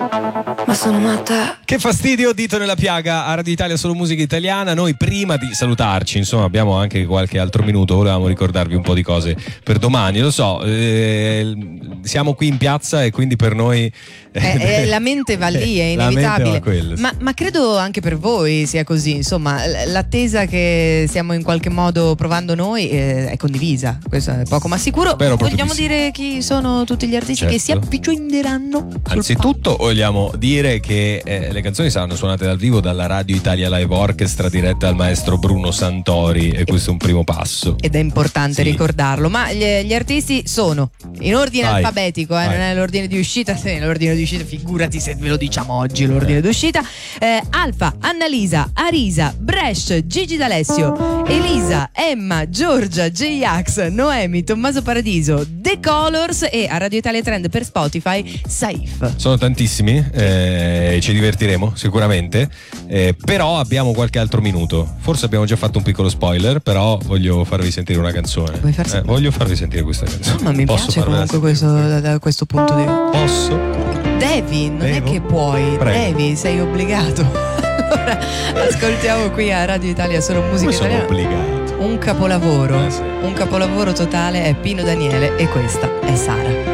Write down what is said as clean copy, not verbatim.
ma sono matta. Che fastidio, dito nella piaga a Radio Italia, solo musica italiana. Noi prima di salutarci, insomma, abbiamo anche qualche altro minuto, volevamo ricordarvi un po' di cose per domani. Lo so, siamo qui in piazza e quindi per noi la mente va lì, è inevitabile. Quello, sì. Ma credo anche per voi sia così, insomma, l'attesa che stiamo in qualche modo provando noi è condivisa, questo è poco ma sicuro. Vogliamo dire chi sono tutti gli artisti che si avvicineranno? Anzitutto vogliamo dire che le canzoni saranno suonate dal vivo dalla Radio Italia Live Orchestra diretta dal maestro Bruno Santori, e questo è un primo passo. Ed è importante ricordarlo, ma gli artisti sono in ordine alfabetico, non è l'ordine di uscita, l'ordine di uscita, figurati se ve lo diciamo oggi l'ordine di uscita. Alfa, Annalisa, Arisa, Bresh, Gigi D'Alessio, Elisa, Emma, Giorgia, J-Ax, Noemi, Tommaso Paradiso, The Colors e a Radio Italia Trend per Spotify Saif. Sono tantissimi, ci divertiremo sicuramente, però abbiamo qualche altro minuto. Forse abbiamo già fatto un piccolo spoiler, però voglio farvi sentire una canzone. Voglio farvi sentire questa canzone. Ma mi piace comunque da questo punto di vista. Posso? Devi, non è che puoi. Prego. Devi, sei obbligato. Allora, ascoltiamo qui a Radio Italia solo musica italiana. Sono obbligato. Un capolavoro, sì. un capolavoro totale è Pino Daniele e questa è Sara.